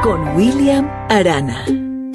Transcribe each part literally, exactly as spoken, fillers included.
con William Arana.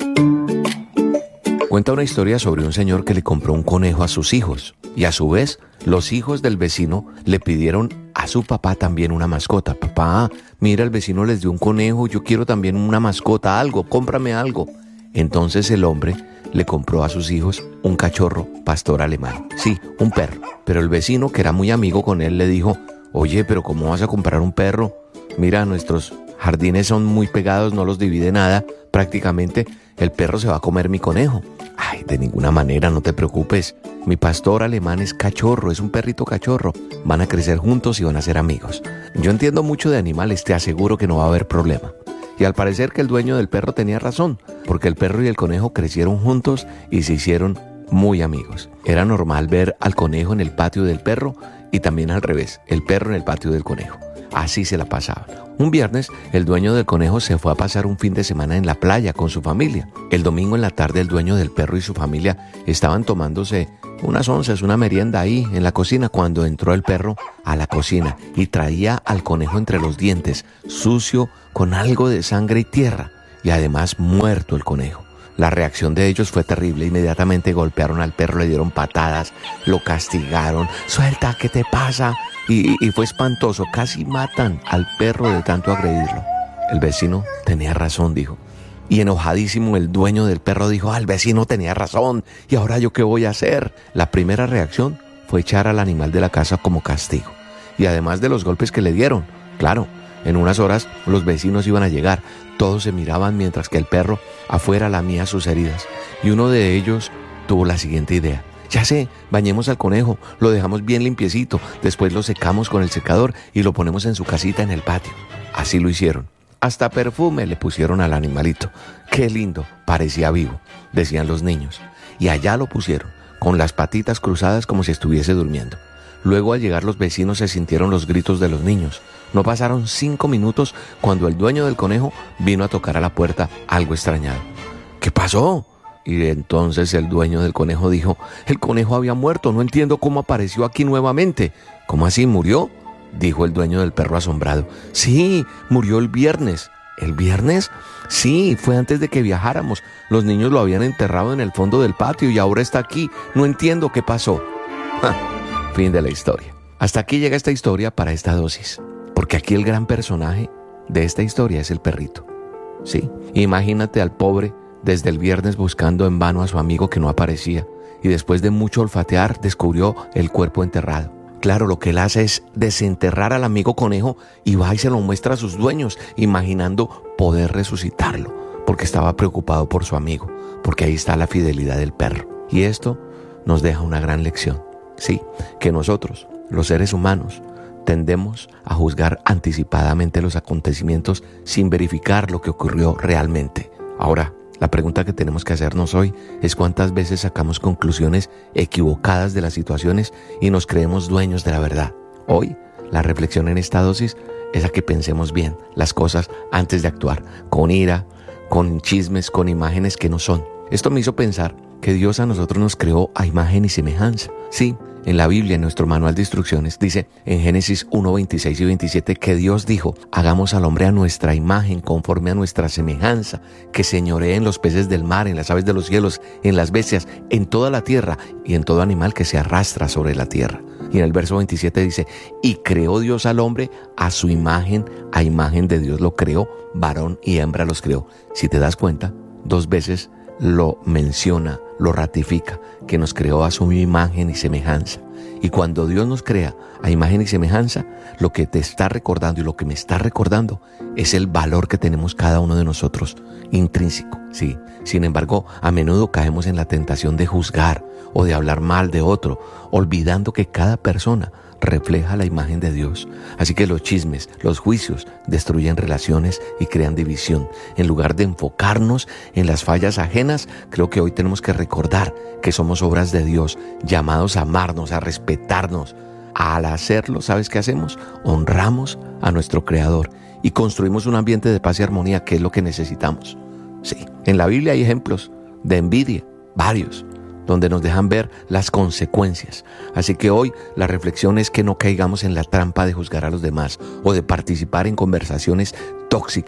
Cuenta una historia sobre un señor que le compró un conejo a sus hijos y a su vez los hijos del vecino le pidieron a su papá también una mascota. Papá, mira, el vecino les dio un conejo, yo quiero también una mascota, algo, cómprame algo. Entonces el hombre le compró a sus hijos un cachorro pastor alemán. Sí, un perro. Pero el vecino, que era muy amigo con él, le dijo: oye, pero ¿cómo vas a comprar un perro? Mira, nuestros jardines son muy pegados, no los divide nada. Prácticamente el perro se va a comer mi conejo. Ay, de ninguna manera, no te preocupes. Mi pastor alemán es cachorro, es un perrito cachorro. Van a crecer juntos y van a ser amigos. Yo entiendo mucho de animales, te aseguro que no va a haber problema. Y al parecer que el dueño del perro tenía razón, porque el perro y el conejo crecieron juntos y se hicieron muy amigos. Era normal ver al conejo en el patio del perro y también al revés, el perro en el patio del conejo. Así se la pasaban. Un viernes, el dueño del conejo se fue a pasar un fin de semana en la playa con su familia. El domingo en la tarde, el dueño del perro y su familia estaban tomándose unas onzas, una merienda ahí en la cocina, cuando entró el perro a la cocina y traía al conejo entre los dientes, sucio, con algo de sangre y tierra, y además muerto el conejo. La reacción de ellos fue terrible. Inmediatamente golpearon al perro, le dieron patadas, lo castigaron. ¡Suelta! ¿Qué te pasa? Y, y fue espantoso. Casi matan al perro de tanto agredirlo. El vecino tenía razón, dijo. Y enojadísimo, el dueño del perro dijo: ah, el vecino tenía razón. ¿Y ahora yo qué voy a hacer? La primera reacción fue echar al animal de la casa como castigo. Y además de los golpes que le dieron, claro, en unas horas los vecinos iban a llegar. Todos se miraban mientras que el perro afuera lamía sus heridas. Y uno de ellos tuvo la siguiente idea: ya sé, bañemos al conejo, lo dejamos bien limpiecito, después lo secamos con el secador y lo ponemos en su casita en el patio. Así lo hicieron. Hasta perfume le pusieron al animalito. ¡Qué lindo! Parecía vivo, decían los niños. Y allá lo pusieron, con las patitas cruzadas como si estuviese durmiendo. Luego, al llegar los vecinos, se sintieron los gritos de los niños. No pasaron cinco minutos cuando el dueño del conejo vino a tocar a la puerta, algo extrañado. ¿Qué pasó? Y entonces el dueño del conejo dijo: el conejo había muerto, no entiendo cómo apareció aquí nuevamente. ¿Cómo así, murió?, dijo el dueño del perro asombrado. Sí, murió el viernes. ¿El viernes? Sí, fue antes de que viajáramos. Los niños lo habían enterrado en el fondo del patio y ahora está aquí. No entiendo qué pasó. Ja, fin de la historia. Hasta aquí llega esta historia para esta dosis, porque aquí el gran personaje de esta historia es el perrito. Sí, imagínate al pobre desde el viernes buscando en vano a su amigo que no aparecía, y después de mucho olfatear descubrió el cuerpo enterrado. Claro, lo que él hace es desenterrar al amigo conejo y va y se lo muestra a sus dueños, imaginando poder resucitarlo, porque estaba preocupado por su amigo, porque ahí está la fidelidad del perro. Y esto nos deja una gran lección. Sí, que nosotros, los seres humanos, tendemos a juzgar anticipadamente los acontecimientos sin verificar lo que ocurrió realmente. Ahora, la pregunta que tenemos que hacernos hoy es: ¿cuántas veces sacamos conclusiones equivocadas de las situaciones y nos creemos dueños de la verdad? Hoy, la reflexión en esta dosis es a que pensemos bien las cosas antes de actuar, con ira, con chismes, con imágenes que no son. Esto me hizo pensar que Dios a nosotros nos creó a imagen y semejanza. Sí, en la Biblia, en nuestro manual de instrucciones, dice en Génesis uno, veintiséis y veintisiete que Dios dijo: hagamos al hombre a nuestra imagen, conforme a nuestra semejanza, que señoree en los peces del mar, en las aves de los cielos, en las bestias, en toda la tierra y en todo animal que se arrastra sobre la tierra. Y en el verso veintisiete dice: y creó Dios al hombre a su imagen, a imagen de Dios lo creó, varón y hembra los creó. Si te das cuenta, dos veces lo menciona, lo ratifica, que nos creó a su imagen y semejanza. Y cuando Dios nos crea a imagen y semejanza, lo que te está recordando y lo que me está recordando es el valor que tenemos cada uno de nosotros, intrínseco, sí. Sin embargo, a menudo caemos en la tentación de juzgar o de hablar mal de otro, olvidando que cada persona refleja la imagen de Dios. Así que los chismes, los juicios destruyen relaciones y crean división. En lugar de enfocarnos en las fallas ajenas, creo que hoy tenemos que recordar que somos obras de Dios, llamados a amarnos, a respetarnos. Al hacerlo, ¿sabes qué hacemos? Honramos a nuestro Creador y construimos un ambiente de paz y armonía, que es lo que necesitamos. Sí, en la Biblia hay ejemplos de envidia, varios, donde nos dejan ver las consecuencias. Así que hoy la reflexión es que no caigamos en la trampa de juzgar a los demás o de participar en conversaciones tóxicas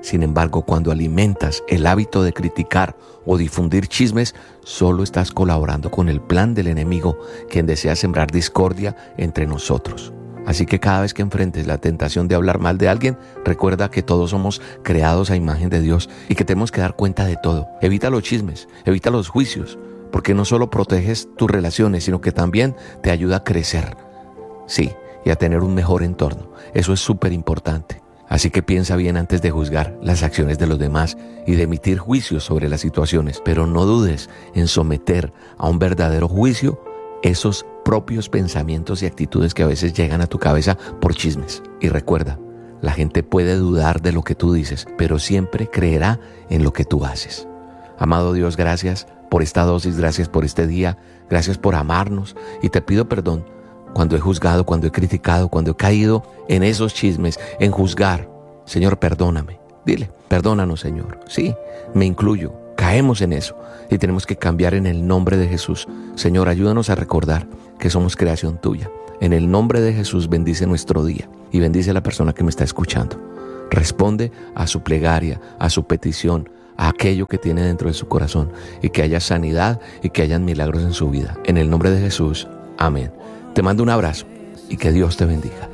Sin embargo, cuando alimentas el hábito de criticar o difundir chismes, solo estás colaborando con el plan del enemigo, quien desea sembrar discordia entre nosotros. Así que cada vez que enfrentes la tentación de hablar mal de alguien, recuerda que todos somos creados a imagen de Dios y que tenemos que dar cuenta de todo. Evita los chismes, evita los juicios, porque no solo proteges tus relaciones, sino que también te ayuda a crecer. Sí, y a tener un mejor entorno. Eso es súper importante. Así que piensa bien antes de juzgar las acciones de los demás y de emitir juicios sobre las situaciones, pero no dudes en someter a un verdadero juicio esos propios pensamientos y actitudes que a veces llegan a tu cabeza por chismes. Y recuerda, la gente puede dudar de lo que tú dices, pero siempre creerá en lo que tú haces. Amado Dios, gracias por esta dosis, gracias por este día, gracias por amarnos y te pido perdón cuando he juzgado, cuando he criticado, cuando he caído en esos chismes, en juzgar. Señor, perdóname. Dile, perdónanos, Señor. Sí, me incluyo. Caemos en eso y tenemos que cambiar en el nombre de Jesús. Señor, ayúdanos a recordar que somos creación tuya. En el nombre de Jesús, bendice nuestro día y bendice a la persona que me está escuchando. Responde a su plegaria, a su petición, a aquello que tiene dentro de su corazón y que haya sanidad y que hayan milagros en su vida. En el nombre de Jesús, amén. Te mando un abrazo y que Dios te bendiga.